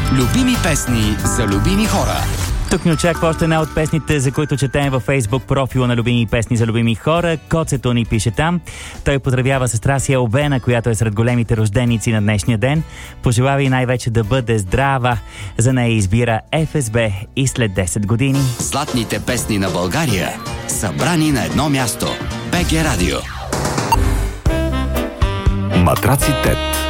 Любими песни за любими хора. Тук ни очаква още една от песните, за които четем във Фейсбук профила на Любими песни за любими хора. Коцето ни пише там. Той поздравява сестра си Албена, която е сред големите рожденици на днешния ден. Пожелава и най-вече да бъде здрава. За нея избира ФСБ и след 10 години. Златните песни на България, събрани на едно място. БГ Радио. Матраци Тет.